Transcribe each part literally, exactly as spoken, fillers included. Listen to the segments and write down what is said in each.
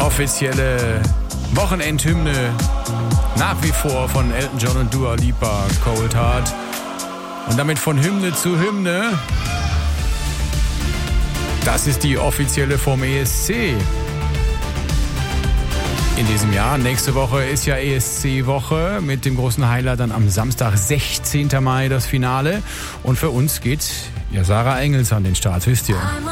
offizielle Wochenendhymne nach wie vor von Elton John und Dua Lipa, Cold Heart. Und damit von Hymne zu Hymne. Das ist die offizielle vom E S C. In diesem Jahr. Nächste Woche ist ja E S C-Woche mit dem großen Highlight dann am Samstag, sechzehnten Mai, das Finale. Und für uns geht ja Sarah Engels an den Start, wisst ihr.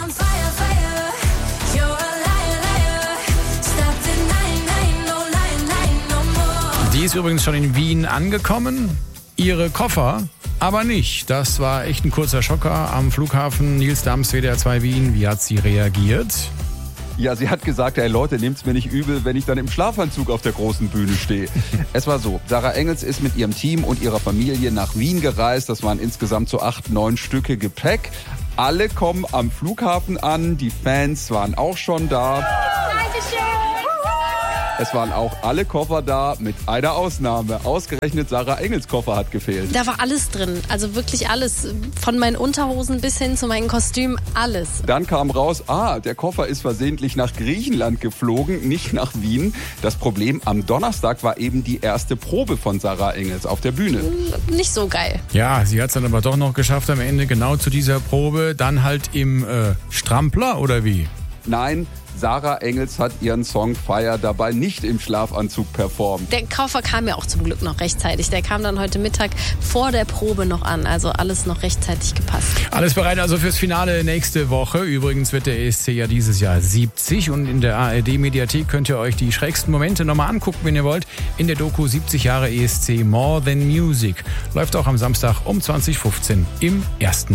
Die ist übrigens schon in Wien angekommen. Ihre Koffer aber nicht. Das war echt ein kurzer Schocker am Flughafen. Nils Dams, W D R zwei Wien. Wie hat sie reagiert? Ja, sie hat gesagt, hey Leute, nehmt's mir nicht übel, wenn ich dann im Schlafanzug auf der großen Bühne stehe. Es war so, Sarah Engels ist mit ihrem Team und ihrer Familie nach Wien gereist. Das waren insgesamt so acht, neun Stücke Gepäck. Alle kommen am Flughafen an, die Fans waren auch schon da. Dankeschön. Es waren auch alle Koffer da, mit einer Ausnahme. Ausgerechnet Sarah Engels Koffer hat gefehlt. Da war alles drin, also wirklich alles. Von meinen Unterhosen bis hin zu meinen Kostümen, alles. Dann kam raus, ah, der Koffer ist versehentlich nach Griechenland geflogen, nicht nach Wien. Das Problem, am Donnerstag war eben die erste Probe von Sarah Engels auf der Bühne. Nicht so geil. Ja, sie hat es dann aber doch noch geschafft am Ende, genau zu dieser Probe. Dann halt im äh, Strampler, oder wie? Nein, Sarah Engels hat ihren Song Fire dabei nicht im Schlafanzug performt. Der Koffer kam ja auch zum Glück noch rechtzeitig. Der kam dann heute Mittag vor der Probe noch an. Also alles noch rechtzeitig gepasst. Alles bereit also fürs Finale nächste Woche. Übrigens wird der E S C ja dieses Jahr siebzig. Und in der A R D-Mediathek könnt ihr euch die schrägsten Momente nochmal angucken, wenn ihr wollt. In der Doku siebzig Jahre E S C More Than Music. Läuft auch am Samstag um zwanzig Uhr fünfzehn im ersten.